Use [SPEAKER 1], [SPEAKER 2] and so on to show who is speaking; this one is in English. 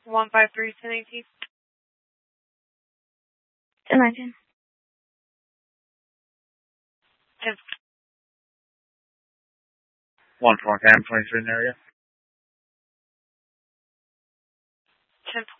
[SPEAKER 1] 153 1018.
[SPEAKER 2] 1019.
[SPEAKER 1] 10.
[SPEAKER 3] 1 4 cam 23 in the area.
[SPEAKER 1] 10